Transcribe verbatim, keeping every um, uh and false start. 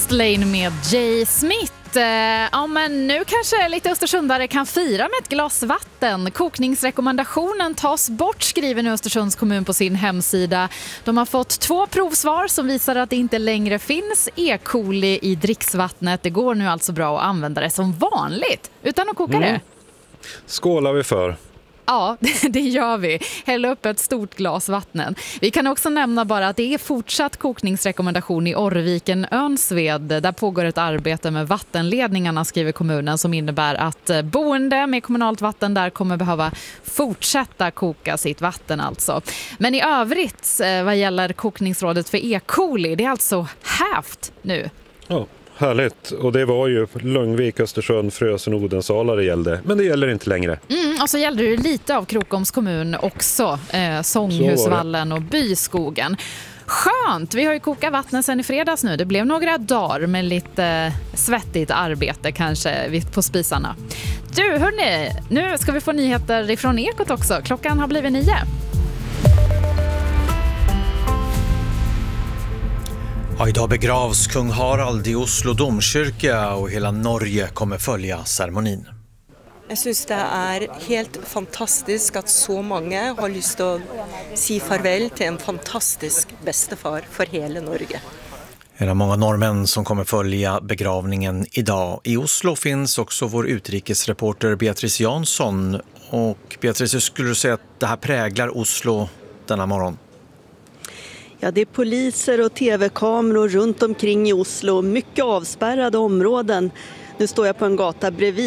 Fastlane med Jay Smith. Ja, men nu kanske lite östersundare kan fira med ett glas vatten. Kokningsrekommendationen tas bort, skriver nu Östersunds kommun på sin hemsida. De har fått två provsvar som visar att det inte längre finns E. coli i dricksvattnet. Det går nu alltså bra att använda det som vanligt utan att koka mm. det. Skålar vi för. Ja, det gör vi. Häll upp ett stort glas vatten. Vi kan också nämna bara att det är fortsatt kokningsrekommendation i Orrviken, Önsved. Där pågår ett arbete med vattenledningarna, skriver kommunen, som innebär att boende med kommunalt vatten där kommer behöva fortsätta koka sitt vatten alltså. Men i övrigt vad gäller kokningsrådet för E. coli, det är alltså hävt nu. Ja. Härligt. Och det var ju Långvik, Östersund, Frösen och Odensala det gällde. Men det gäller inte längre. Mm, och så gällde det lite av Krokoms kommun också. Eh, Sånghusvallen och Byskogen. Skönt! Vi har ju kokat vattnet sedan i fredags nu. Det blev några dagar med lite svettigt arbete kanske på spisarna. Du, hörni, nu ska vi få nyheter ifrån Ekot också. Klockan har blivit nio. Ja, idag begravs kung Harald i Oslo domkyrka och hela Norge kommer följa ceremonin. Jag syns det är helt fantastiskt att så många har lust att säga farväl till en fantastisk bestefar för hela Norge. Det är många norrmän som kommer följa begravningen idag. I Oslo finns också vår utrikesreporter Beatrice Jansson. Och Beatrice, hur skulle du säga att det här präglar Oslo denna morgon? Ja, det är poliser och tv-kameror runt omkring i Oslo, mycket avspärrade områden. Nu står jag på en gata bredvid